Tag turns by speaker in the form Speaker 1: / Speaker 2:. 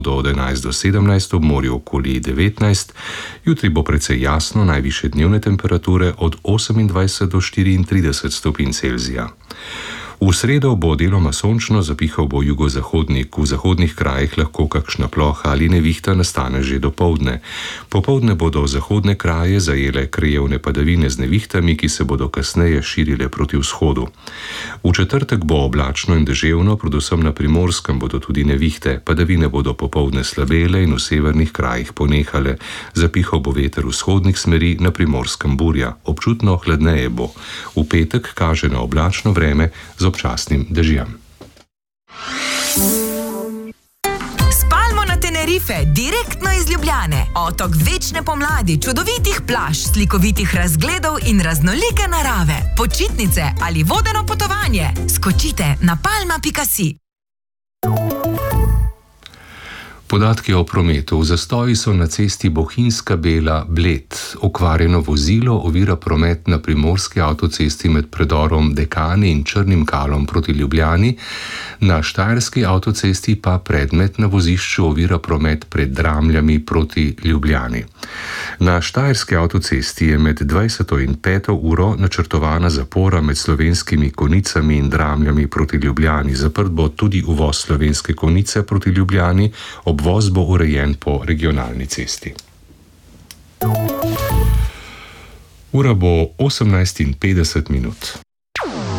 Speaker 1: od 11 do 17, ob morju okoli 19, jutri bo precej jasno, najvišje dnevne temperature od 28 do 34 stopinj Celzija. V sredo bo deloma sončno, zapihal bo jugozahodnik, v zahodnih krajih lahko kakšna ploha ali nevihta nastane že dopoldne. Popoldne bodo zahodne kraje zajele krajevne padavine z nevihtami, ki se bodo kasneje širile proti vzhodu. V četrtek bo oblačno in deževno, predvsem na Primorskem bodo tudi nevihte, padavine bodo popoldne slabele in v severnih krajih ponehale. Zapihal bo veter vzhodnih smeri, na Primorskem burja, občutno hladneje bo. V petek kaže na oblačno vreme z občasnim dežjem.
Speaker 2: Spalmo na Tenerife, direktno iz Ljubljane. Otok večne pomladi, čudovitih plaž, slikovitih razgledov in raznolike narave. Počitnice ali vodeno potovanje. Skočite na palma.si.
Speaker 1: Podatki o prometu. V zastoji so na cesti Bohinjska Bela-Bled. Okvarjeno vozilo ovira promet na primorski avtocesti med predorom Dekani in Črnim Kalom proti Ljubljani, na štajerski avtocesti pa predmet na vozišču ovira promet pred Dramljami proti Ljubljani. Na štajerski avtocesti je med 20. in 5. uro načrtovana zapora med Slovenskimi Konicami in Dramljami proti Ljubljani. Zaprt bo tudi uvoz Slovenske Konice proti Ljubljani, obvoz bo urejen po regionalni cesti. Ura bo 18:50.